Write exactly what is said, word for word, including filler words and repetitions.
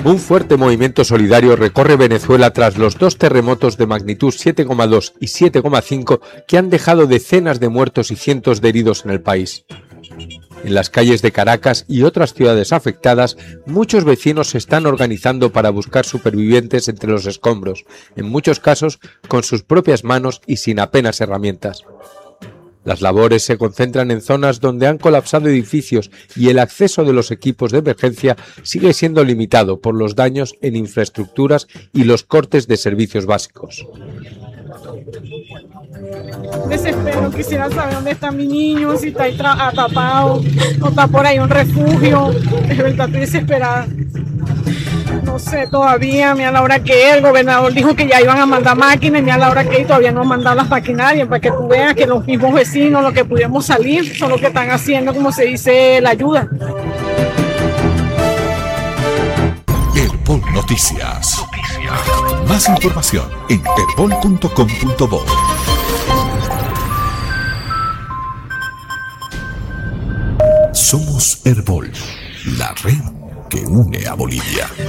Un fuerte movimiento solidario recorre Venezuela tras los dos terremotos de magnitud siete coma dos y siete coma cinco que han dejado decenas de muertos y cientos de heridos en el país. En las calles de Caracas y otras ciudades afectadas, muchos vecinos se están organizando para buscar supervivientes entre los escombros, en muchos casos con sus propias manos y sin apenas herramientas. Las labores se concentran en zonas donde han colapsado edificios y el acceso de los equipos de emergencia sigue siendo limitado por los daños en infraestructuras y los cortes de servicios básicos. Desespero, quisiera saber dónde está mi niño, si está ahí atrapado, o está por ahí un refugio. De verdad estoy desesperada. No sé todavía, mira la hora que es, el gobernador dijo que ya iban a mandar máquinas, mira la hora que es, todavía no han mandado las maquinarias, para que tú veas que los mismos vecinos, los que pudimos salir, son los que están haciendo, como se dice, la ayuda. Herbol Noticias. Noticias. Más información en herbol punto com punto bo. Somos Herbol, la red que une a Bolivia.